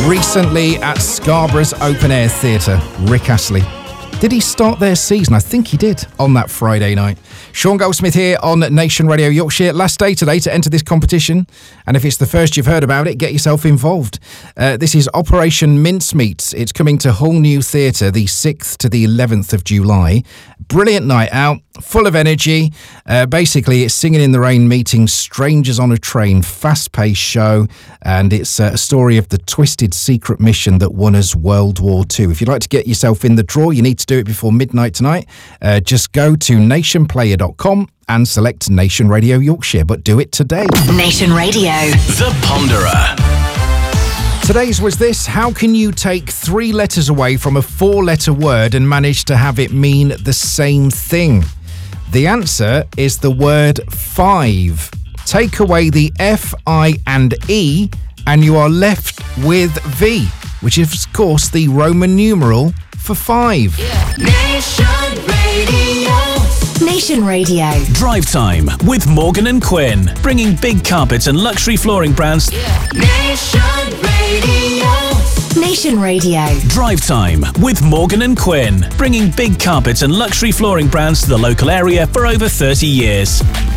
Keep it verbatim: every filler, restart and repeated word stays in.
recently at Scarborough's Open Air Theatre, Rick Astley. Did he start their season? I think he did on that Friday night. Sean Goldsmith here on Nation Radio Yorkshire. Last day today to enter this competition. And if it's the first you've heard about it, get yourself involved. Uh, this is Operation Mincemeat. It's coming to Hull New Theatre the sixth to the eleventh of July. Brilliant night out, full of energy. Uh, basically, it's Singing in the Rain meeting strangers on a train, fast-paced show. And it's uh, a story of the twisted secret mission that won us World War Two. If you'd like to get yourself in the draw, you need to do it before midnight tonight. Uh, just go to nation player dot com and select Nation Radio Yorkshire, but do it today. Nation Radio. The Ponderer. Today's was this: how can you take three letters away from a four-letter word and manage to have it mean the same thing? The answer is the word five. Take away the F, I and E and you are left with V, which is of course the Roman numeral for five. Yeah. Nation Radio. Nation Radio. Drive Time with Morgan and Quinn, bringing big carpets and luxury flooring brands. Yeah. Nation Radio. Nation Radio. Drive Time with Morgan and Quinn, bringing big carpets and luxury flooring brands to the local area for over thirty years.